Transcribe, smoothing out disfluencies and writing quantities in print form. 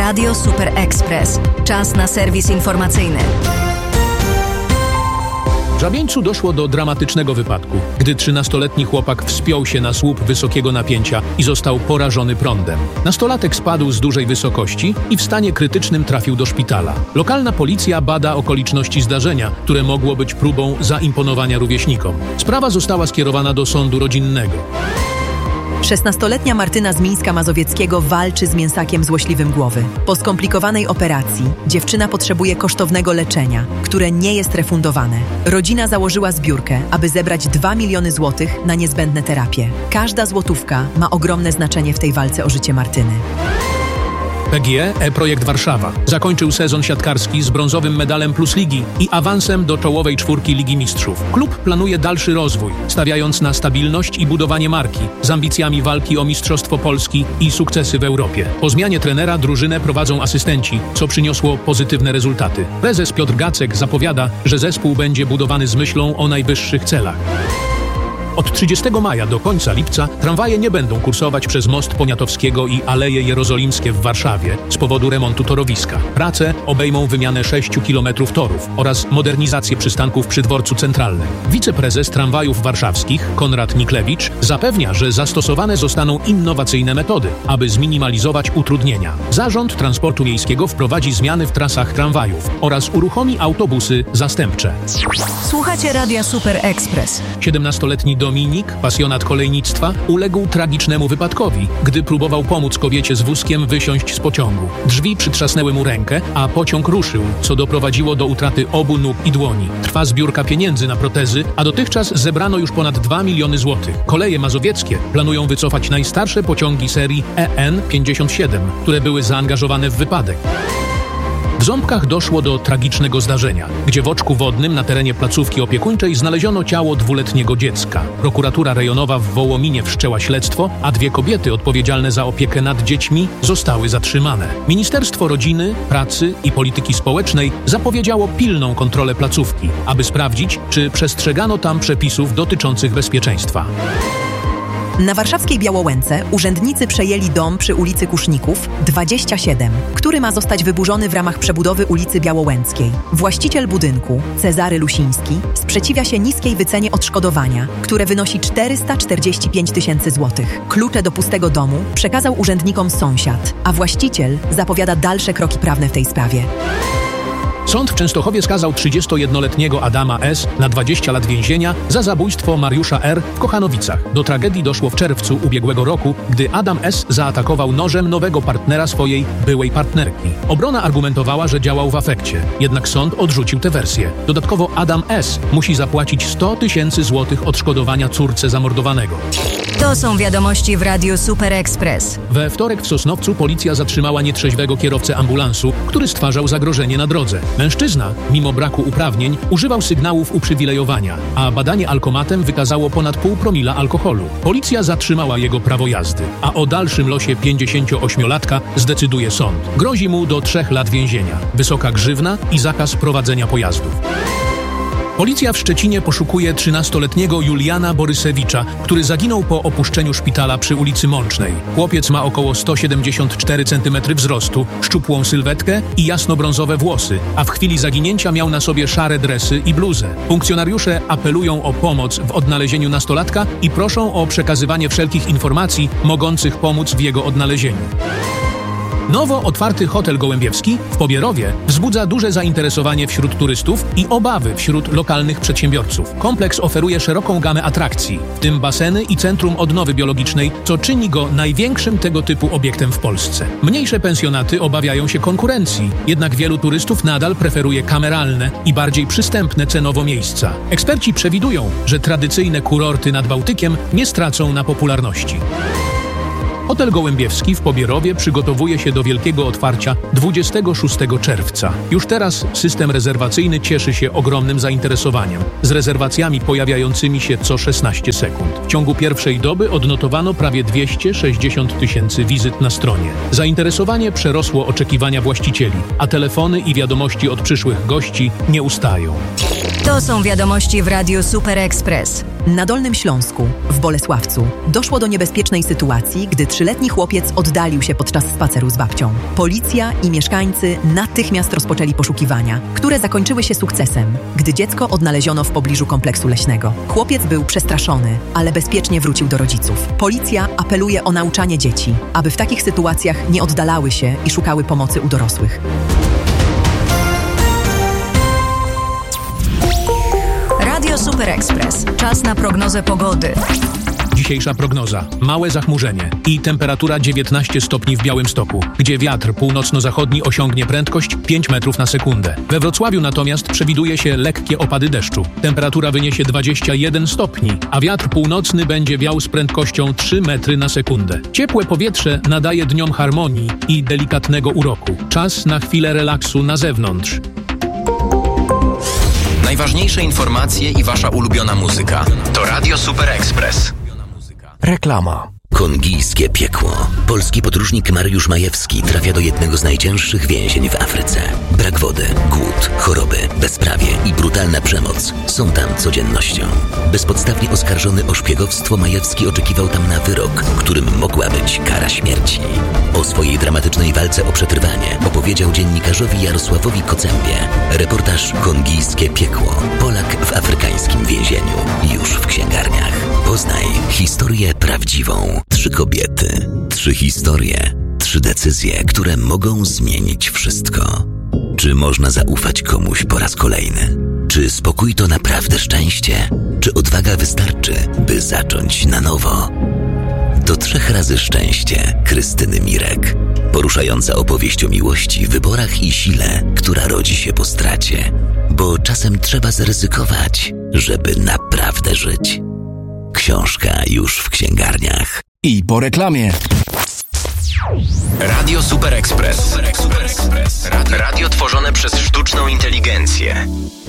Radio Super Express. Czas na serwis informacyjny. W Żabieńcu doszło do dramatycznego wypadku, gdy 13-letni chłopak wspiął się na słup wysokiego napięcia i został porażony prądem. Nastolatek spadł z dużej wysokości i w stanie krytycznym trafił do szpitala. Lokalna policja bada okoliczności zdarzenia, które mogło być próbą zaimponowania rówieśnikom. Sprawa została skierowana do sądu rodzinnego. 16-letnia Martyna z Mińska Mazowieckiego walczy z mięsakiem złośliwym głowy. Po skomplikowanej operacji dziewczyna potrzebuje kosztownego leczenia, które nie jest refundowane. Rodzina założyła zbiórkę, aby zebrać 2 miliony złotych na niezbędne terapie. Każda złotówka ma ogromne znaczenie w tej walce o życie Martyny. PGE E-Projekt Warszawa zakończył sezon siatkarski z brązowym medalem Plus Ligi i awansem do czołowej czwórki Ligi Mistrzów. Klub planuje dalszy rozwój, stawiając na stabilność i budowanie marki, z ambicjami walki o Mistrzostwo Polski i sukcesy w Europie. Po zmianie trenera drużynę prowadzą asystenci, co przyniosło pozytywne rezultaty. Prezes Piotr Gacek zapowiada, że zespół będzie budowany z myślą o najwyższych celach. Od 30 maja do końca lipca tramwaje nie będą kursować przez Most Poniatowskiego i Aleje Jerozolimskie w Warszawie z powodu remontu torowiska. Prace obejmą wymianę 6 kilometrów torów oraz modernizację przystanków przy dworcu centralnym. Wiceprezes tramwajów warszawskich Konrad Niklewicz zapewnia, że zastosowane zostaną innowacyjne metody, aby zminimalizować utrudnienia. Zarząd Transportu Miejskiego wprowadzi zmiany w trasach tramwajów oraz uruchomi autobusy zastępcze. Słuchacie Radia Super Express. 17-letni Dominik, pasjonat kolejnictwa, uległ tragicznemu wypadkowi, gdy próbował pomóc kobiecie z wózkiem wysiąść z pociągu. Drzwi przytrzasnęły mu rękę, a pociąg ruszył, co doprowadziło do utraty obu nóg i dłoni. Trwa zbiórka pieniędzy na protezy, a dotychczas zebrano już ponad 2 miliony złotych. Koleje mazowieckie planują wycofać najstarsze pociągi serii EN57, które były zaangażowane w wypadek. W Ząbkach doszło do tragicznego zdarzenia, gdzie w oczku wodnym na terenie placówki opiekuńczej znaleziono ciało 2-letniego dziecka. Prokuratura rejonowa w Wołominie wszczęła śledztwo, a 2 kobiety odpowiedzialne za opiekę nad dziećmi zostały zatrzymane. Ministerstwo Rodziny, Pracy i Polityki Społecznej zapowiedziało pilną kontrolę placówki, aby sprawdzić, czy przestrzegano tam przepisów dotyczących bezpieczeństwa. Na warszawskiej Białołęce urzędnicy przejęli dom przy ulicy Kuszników 27, który ma zostać wyburzony w ramach przebudowy ulicy Białołęckiej. Właściciel budynku, Cezary Lusiński, sprzeciwia się niskiej wycenie odszkodowania, które wynosi 445 000 złotych. Klucze do pustego domu przekazał urzędnikom sąsiad, a właściciel zapowiada dalsze kroki prawne w tej sprawie. Sąd w Częstochowie skazał 31-letniego Adama S. na 20 lat więzienia za zabójstwo Mariusza R. w Kochanowicach. Do tragedii doszło w czerwcu ubiegłego roku, gdy Adam S. zaatakował nożem nowego partnera swojej byłej partnerki. Obrona argumentowała, że działał w afekcie, jednak sąd odrzucił tę wersję. Dodatkowo Adam S. musi zapłacić 100 000 złotych odszkodowania córce zamordowanego. To są wiadomości w Radiu Super Express. We wtorek w Sosnowcu policja zatrzymała nietrzeźwego kierowcę ambulansu, który stwarzał zagrożenie na drodze. Mężczyzna, mimo braku uprawnień, używał sygnałów uprzywilejowania, a badanie alkomatem wykazało ponad 0,5 promila alkoholu. Policja zatrzymała jego prawo jazdy, a o dalszym losie 58-latka zdecyduje sąd. Grozi mu do 3 lat więzienia, wysoka grzywna i zakaz prowadzenia pojazdów. Policja w Szczecinie poszukuje 13-letniego Juliana Borysewicza, który zaginął po opuszczeniu szpitala przy ulicy Mącznej. Chłopiec ma około 174 cm wzrostu, szczupłą sylwetkę i jasnobrązowe włosy, a w chwili zaginięcia miał na sobie szare dresy i bluzę. Funkcjonariusze apelują o pomoc w odnalezieniu nastolatka i proszą o przekazywanie wszelkich informacji mogących pomóc w jego odnalezieniu. Nowo otwarty hotel Gołębiewski w Pobierowie wzbudza duże zainteresowanie wśród turystów i obawy wśród lokalnych przedsiębiorców. Kompleks oferuje szeroką gamę atrakcji, w tym baseny i centrum odnowy biologicznej, co czyni go największym tego typu obiektem w Polsce. Mniejsze pensjonaty obawiają się konkurencji, jednak wielu turystów nadal preferuje kameralne i bardziej przystępne cenowo miejsca. Eksperci przewidują, że tradycyjne kurorty nad Bałtykiem nie stracą na popularności. Hotel Gołębiewski w Pobierowie przygotowuje się do wielkiego otwarcia 26 czerwca. Już teraz system rezerwacyjny cieszy się ogromnym zainteresowaniem, z rezerwacjami pojawiającymi się co 16 sekund. W ciągu pierwszej doby odnotowano prawie 260 000 wizyt na stronie. Zainteresowanie przerosło oczekiwania właścicieli, a telefony i wiadomości od przyszłych gości nie ustają. To są wiadomości w Radiu Super Express. Na Dolnym Śląsku, w Bolesławcu, doszło do niebezpiecznej sytuacji, gdy 3-letni chłopiec oddalił się podczas spaceru z babcią. Policja i mieszkańcy natychmiast rozpoczęli poszukiwania, które zakończyły się sukcesem, gdy dziecko odnaleziono w pobliżu kompleksu leśnego. Chłopiec był przestraszony, ale bezpiecznie wrócił do rodziców. Policja apeluje o nauczanie dzieci, aby w takich sytuacjach nie oddalały się i szukały pomocy u dorosłych. Radio Super Express. Czas na prognozę pogody. Dzisiejsza prognoza. Małe zachmurzenie i temperatura 19 stopni w Białymstoku, gdzie wiatr północno-zachodni osiągnie prędkość 5 metrów na sekundę. We Wrocławiu natomiast przewiduje się lekkie opady deszczu. Temperatura wyniesie 21 stopni, a wiatr północny będzie wiał z prędkością 3 metry na sekundę. Ciepłe powietrze nadaje dniom harmonii i delikatnego uroku. Czas na chwilę relaksu na zewnątrz. Najważniejsze informacje i wasza ulubiona muzyka. To Radio Super Express. Reklama. Kongijskie piekło. Polski podróżnik Mariusz Majewski trafia do jednego z najcięższych więzień w Afryce. Brak wody, głód, choroby, bezprawie i brutalna przemoc są tam codziennością. Bezpodstawnie oskarżony o szpiegowstwo, Majewski oczekiwał tam na wyrok, którym mogła być kara śmierci. O swojej dramatycznej walce o przetrwanie opowiedział dziennikarzowi Jarosławowi Kocembie. Reportaż Kongijskie piekło. Polak w afrykańskim więzieniu. Już w księgarniach. Poznaj historię prawdziwą. 3 kobiety, 3 historie, 3 decyzje, które mogą zmienić wszystko. Czy można zaufać komuś po raz kolejny? Czy spokój to naprawdę szczęście? Czy odwaga wystarczy, by zacząć na nowo? Do 3 razy szczęście Krystyny Mirek. Poruszająca opowieść o miłości, wyborach i sile, która rodzi się po stracie. Bo czasem trzeba zaryzykować, żeby naprawdę żyć. Książka już w księgarniach. I po reklamie. Radio Super Express. Radio tworzone przez sztuczną inteligencję.